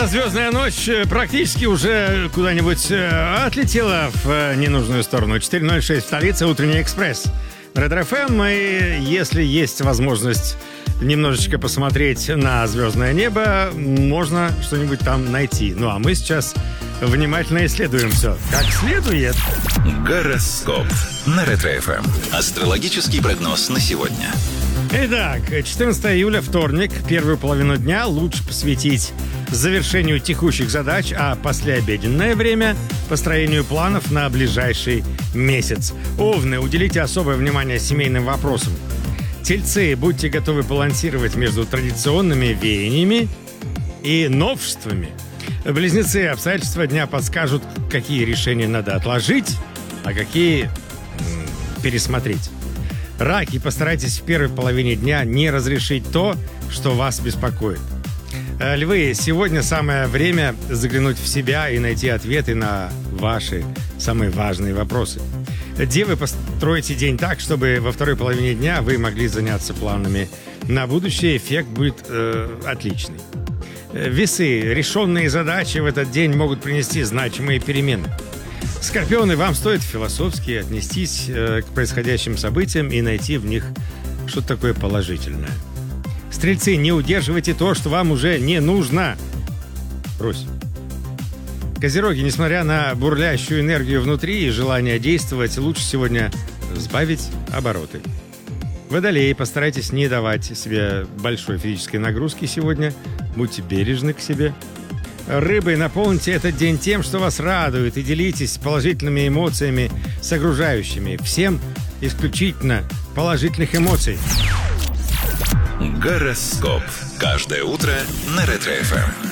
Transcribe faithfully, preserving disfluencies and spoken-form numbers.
Эта звездная ночь практически уже куда-нибудь отлетела в ненужную сторону. четыре ноль шесть в столице, утренний экспресс. Ретро-эф эм, и если есть возможность немножечко посмотреть на звездное небо, можно что-нибудь там найти. Ну а мы сейчас внимательно исследуем все как следует. Гороскоп на Ретро-эф эм. Астрологический прогноз на сегодня. Итак, четырнадцатого июля, вторник, первую половину дня лучше посвятить завершению текущих задач, а послеобеденное время – построению планов на ближайший месяц. Овны, уделите особое внимание семейным вопросам. Тельцы, будьте готовы балансировать между традиционными веяниями и новшествами. Близнецы, обстоятельства дня подскажут, какие решения надо отложить, а какие м, пересмотреть. Раки, постарайтесь в первой половине дня не разрешить то, что вас беспокоит. Львы, сегодня самое время заглянуть в себя и найти ответы на ваши самые важные вопросы. Девы, постройте день так, чтобы во второй половине дня вы могли заняться планами на будущее. Эффект будет э, отличный. Весы, решенные задачи в этот день могут принести значимые перемены. Скорпионы, вам стоит философски отнестись э, к происходящим событиям и найти в них что-то такое положительное. Стрельцы, не удерживайте то, что вам уже не нужно. Русь. Козероги, несмотря на бурлящую энергию внутри и желание действовать, лучше сегодня сбавить обороты. Водолеи, постарайтесь не давать себе большой физической нагрузки сегодня. Будьте бережны к себе. Рыбы, наполните этот день тем, что вас радует, и делитесь положительными эмоциями с окружающими. Всем исключительно положительных эмоций. Гороскоп. Каждое утро на Ретро-эф эм.